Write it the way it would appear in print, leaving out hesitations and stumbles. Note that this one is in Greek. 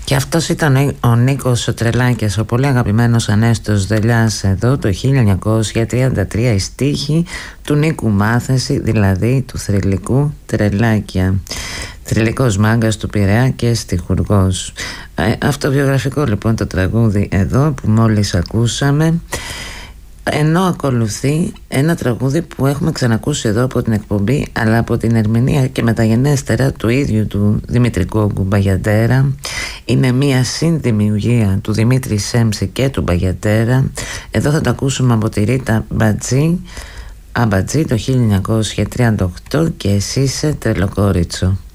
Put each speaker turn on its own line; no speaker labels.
Και αυτός ήταν ο Νίκος ο Τρελάκιας, ο πολύ αγαπημένος Ανέστος Δελιάς. Εδώ το 1933 η στίχη του Νίκου Μάθεση, δηλαδή του θρυλικού Τρελάκια. Θρυλικός μάγκας του Πειραιά και στιχουργός. Αυτοβιογραφικό λοιπόν το τραγούδι εδώ που μόλις ακούσαμε. Ενώ ακολουθεί ένα τραγούδι που έχουμε ξανακούσει εδώ από την εκπομπή, αλλά από την ερμηνεία και μεταγενέστερα του ίδιου του Δημήτρη Κόγκου, Μπαγιαντέρα. Είναι μια συνδημιουργία του Δημήτρη Σέμψη και του Μπαγιαντέρα. Εδώ θα το ακούσουμε από τη Ρίτα Αμπατζή το 1938 και εσύ είσαι τρελοκόριτσο.